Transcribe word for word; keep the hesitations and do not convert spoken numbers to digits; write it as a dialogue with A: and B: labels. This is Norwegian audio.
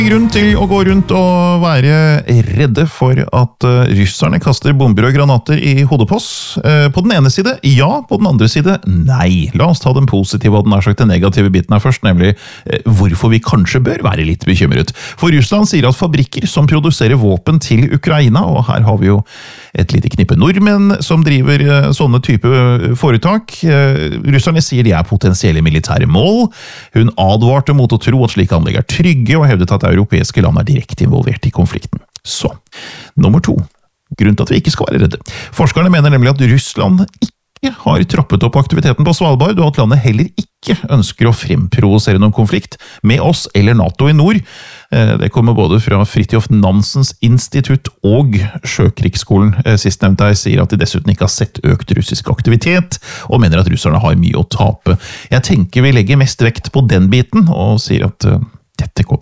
A: Grunn til å gå rundt og være redde for at uh, russerne kaster bomber og granater i hodet på oss. Uh, på den ene side, ja. På den andre side, nei. La oss ta den positive og den er sagt den negative biten her først, nemlig uh, hvorfor vi kanskje bør være litt bekymret. For Russland sier at fabrikker som produserer våpen til Ukraina, og her har vi jo et lite knippe nordmenn som driver uh, sånne type foretak. Uh, russerne sier de er potensielle militære mål. Hun advarte mot å tro at slike anlegg er trygge, og hevdet at europeiske land er direkte involvert i konflikten. Så, nummer to. Grunn til at vi ikke skal være redde. Forskerne mener nemlig at Russland ikke har troppet opp aktiviteten på Svalbard, og at landet heller ikke ønsker å fremprovosere noen konflikt med oss eller NATO i nord. Det kommer både fra Fridtjof Nansens institutt og Sjøkrigsskolen. Sistnevnte her sier at de dessuten ikke har sett økt russisk aktivitet, og mener at russerne har mye å tape. Jeg tenker vi legger mest vekt på den biten, og sier at dette går